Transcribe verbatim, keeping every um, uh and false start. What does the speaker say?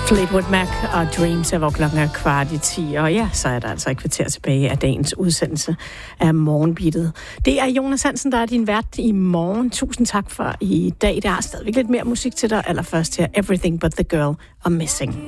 Fleetwood Mac og Dreams er, hvor klokken er kvart i ti, og ja, så er der altså et kvarter tilbage af dagens udsendelse af Morgenbeatet. Det er Jonas Hansen, der er din vært i morgen. Tusind tak for i dag. Der er stadigvæk lidt mere musik til dig. Allerførst her, Everything But The Girl og Missing.